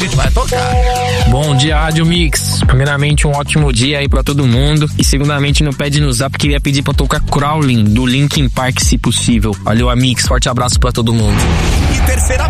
Vai tocar. Bom dia, Rádio Mix. Primeiramente, um ótimo dia aí pra todo mundo. E segundamente, no Pede no Zap, queria pedir pra tocar Crawling, do Linkin Park, se possível. Valeu, Mix. Forte abraço pra todo mundo. E terceira